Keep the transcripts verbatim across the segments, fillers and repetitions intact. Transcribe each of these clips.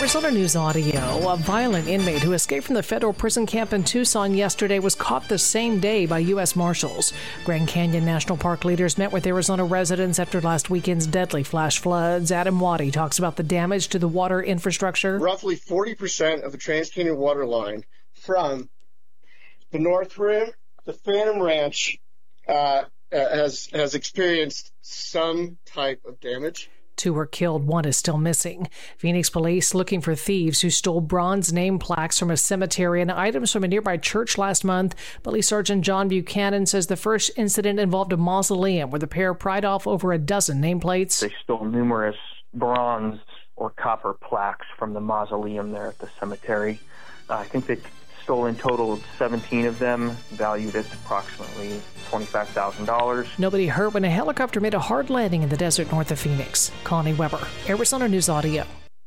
Arizona News Audio. A violent inmate who escaped from the federal prison camp in Tucson yesterday was caught the same day by U S Marshals. Grand Canyon National Park leaders met with Arizona residents after last weekend's deadly flash floods. Adam Waddy talks about the damage to the water infrastructure. Roughly forty percent of the TransCanyon water line from the North Rim, the Phantom Ranch, uh, has has experienced some type of damage. Two were killed, one is still missing. Phoenix police looking for thieves who stole bronze name plaques from a cemetery and items from a nearby church last month. Police Sergeant John Buchanan says the first incident involved a mausoleum where the pair pried off over a dozen nameplates. They stole numerous bronze or copper plaques from the mausoleum there at the cemetery. Uh, I think they stole in total seventeen of them, valued at approximately twenty-five thousand dollars. Nobody hurt when a helicopter made a hard landing in the desert north of Phoenix. Connie Weber, Arizona News Audio.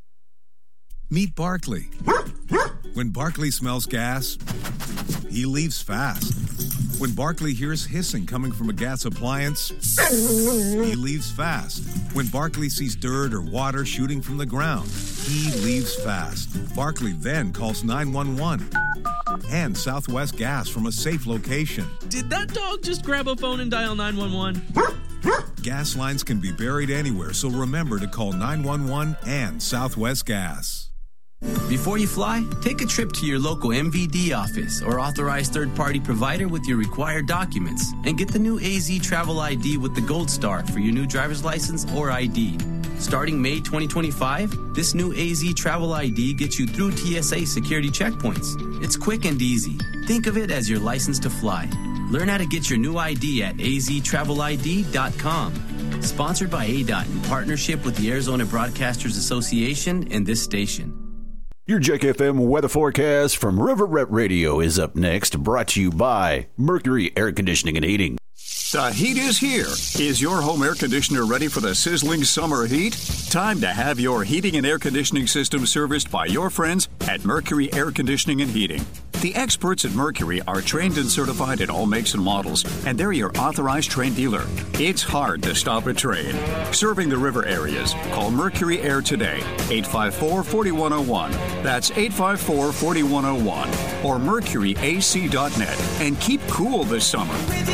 Meet Barkley. When Barkley smells gas, he leaves fast. When Barkley hears hissing coming from a gas appliance, he leaves fast. When Barkley sees dirt or water shooting from the ground, he leaves fast. Barkley then calls nine one one and Southwest Gas from a safe location. Did that dog just grab a phone and dial nine one one? Gas lines can be buried anywhere, so remember to call nine one one and Southwest Gas. Before you fly, take a trip to your local M V D office or authorized third-party provider with your required documents and get the new A Z Travel I D with the Gold Star for your new driver's license or I D. Starting May twenty twenty-five, this new A Z Travel I D gets you through T S A security checkpoints. It's quick and easy. Think of it as your license to fly. Learn how to get your new I D at a z travel I D dot com. Sponsored by A D O T in partnership with the Arizona Broadcasters Association and this station. Your Jack F M weather forecast from River Rep Radio is up next, brought to you by Mercury Air Conditioning and Heating. The heat is here. Is your home air conditioner ready for the sizzling summer heat? Time to have your heating and air conditioning system serviced by your friends at Mercury Air Conditioning and Heating. The experts at Mercury are trained and certified in all makes and models, and they're your authorized Trane dealer. It's hard to stop a Trane. Serving the river areas, call Mercury Air today, eight five four, four one zero one. That's eight five four, four one zero one. Or mercury a c dot net. And keep cool this summer.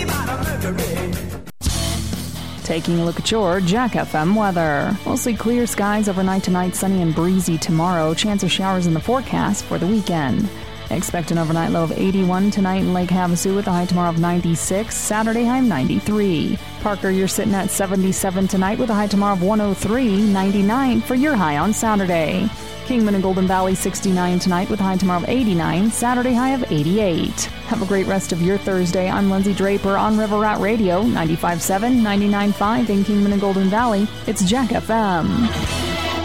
Taking a look at your Jack F M weather. Mostly clear skies overnight tonight, sunny and breezy tomorrow. Chance of showers in the forecast for the weekend. Expect an overnight low of eighty-one tonight in Lake Havasu with a high tomorrow of ninety-six. Saturday high ninety-three. Parker, you're sitting at seventy-seven tonight with a high tomorrow of one oh three. ninety-nine for your high on Saturday. Kingman and Golden Valley sixty-nine tonight with a high tomorrow of eighty-nine. Saturday high of eighty-eight. Have a great rest of your Thursday. I'm Lindsay Draper on River Rat Radio, ninety-five point seven, ninety-nine point five in Kingman and Golden Valley. It's Jack F M.